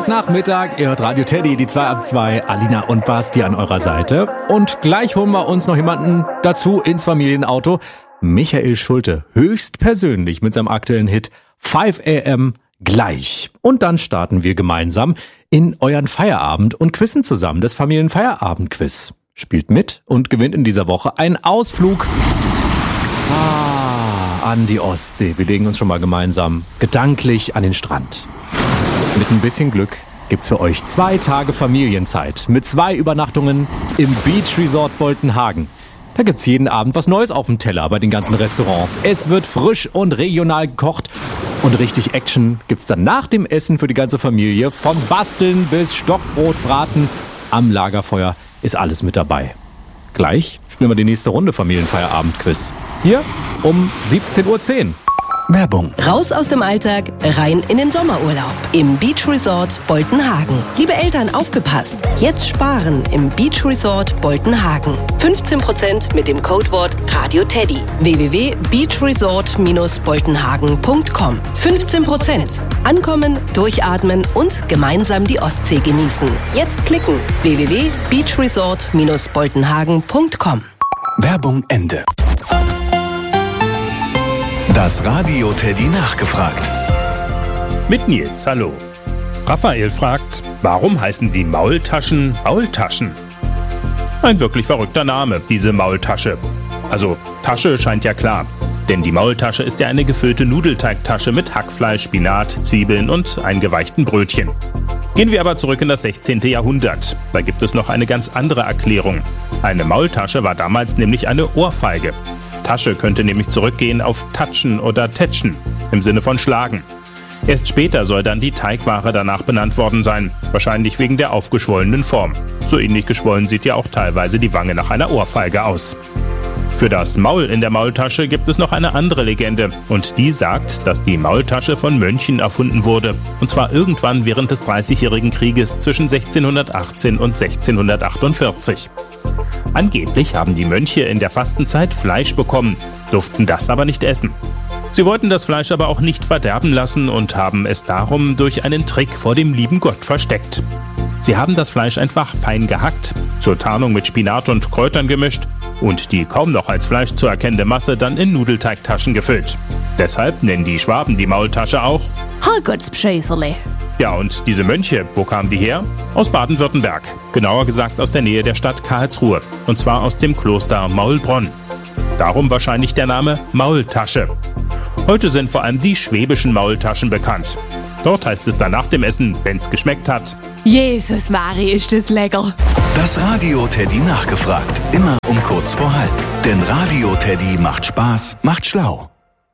Freitagnachmittag, ihr hört Radio Teddy, die 2 ab 2, Alina und Basti an eurer Seite. Und gleich holen wir uns noch jemanden dazu ins Familienauto. Michael Schulte, höchstpersönlich mit seinem aktuellen Hit 5 AM gleich. Und dann starten wir gemeinsam in euren Feierabend und quizzen zusammen das Familienfeierabend-Quiz. Spielt mit und gewinnt in dieser Woche einen Ausflug an die Ostsee. Wir legen uns schon mal gemeinsam gedanklich an den Strand. Mit ein bisschen Glück gibt's für euch 2 Tage Familienzeit mit 2 Übernachtungen im Beach Resort Boltenhagen. Da gibt's jeden Abend was Neues auf dem Teller bei den ganzen Restaurants. Es wird frisch und regional gekocht. Und richtig Action gibt's dann nach dem Essen für die ganze Familie. Vom Basteln bis Stockbrotbraten am Lagerfeuer ist alles mit dabei. Gleich spielen wir die nächste Runde Familienfeierabend-Quiz. Hier um 17:10 Uhr. Werbung. Raus aus dem Alltag, rein in den Sommerurlaub im Beach Resort Boltenhagen. Liebe Eltern, aufgepasst! Jetzt sparen im Beach Resort Boltenhagen. 15% mit dem Codewort Radio Teddy. www.beachresort-boltenhagen.com. 15%. Ankommen, durchatmen und gemeinsam die Ostsee genießen. Jetzt klicken. www.beachresort-boltenhagen.com. Werbung Ende. Das Radio Teddy nachgefragt. Mit Nils, hallo. Raphael fragt, warum heißen die Maultaschen Maultaschen? Ein wirklich verrückter Name, diese Maultasche. Also, Tasche scheint ja klar. Denn die Maultasche ist ja eine gefüllte Nudelteigtasche mit Hackfleisch, Spinat, Zwiebeln und eingeweichten Brötchen. Gehen wir aber zurück in das 16. Jahrhundert. Da gibt es noch eine ganz andere Erklärung. Eine Maultasche war damals nämlich eine Ohrfeige. Tasche könnte nämlich zurückgehen auf Tatschen oder Tätschen, im Sinne von schlagen. Erst später soll dann die Teigware danach benannt worden sein, wahrscheinlich wegen der aufgeschwollenen Form. So ähnlich geschwollen sieht ja auch teilweise die Wange nach einer Ohrfeige aus. Für das Maul in der Maultasche gibt es noch eine andere Legende und die sagt, dass die Maultasche von Mönchen erfunden wurde, und zwar irgendwann während des 30-jährigen Krieges zwischen 1618 und 1648. Angeblich haben die Mönche in der Fastenzeit Fleisch bekommen, durften das aber nicht essen. Sie wollten das Fleisch aber auch nicht verderben lassen und haben es darum durch einen Trick vor dem lieben Gott versteckt. Sie haben das Fleisch einfach fein gehackt, zur Tarnung mit Spinat und Kräutern gemischt und die kaum noch als Fleisch zu erkennende Masse dann in Nudelteigtaschen gefüllt. Deshalb nennen die Schwaben die Maultasche auch Herrgottsbschäserle. Ja, und diese Mönche, wo kamen die her? Aus Baden-Württemberg. Genauer gesagt aus der Nähe der Stadt Karlsruhe. Und zwar aus dem Kloster Maulbronn. Darum wahrscheinlich der Name Maultasche. Heute sind vor allem die schwäbischen Maultaschen bekannt. Dort heißt es dann nach dem Essen, wenn's geschmeckt hat: Jesus Mari, ist das lecker. Das Radio Teddy nachgefragt. Immer um kurz vor halb. Denn Radio Teddy macht Spaß, macht schlau.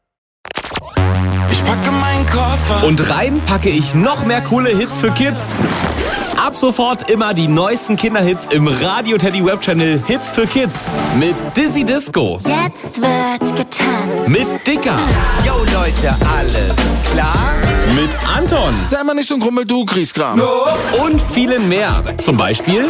Ich packe meinen Koffer und rein packe ich noch mehr coole Hits für Kids. Ab sofort immer die neuesten Kinderhits im Radio Teddy Webchannel Hits für Kids. Mit Dizzy Disco. Jetzt wird getanzt. Mit Dicker. Yo Leute, alles klar? Mit Anton. Sei mal nicht so ein Grummel, du Griesgram. Und vielen mehr. Zum Beispiel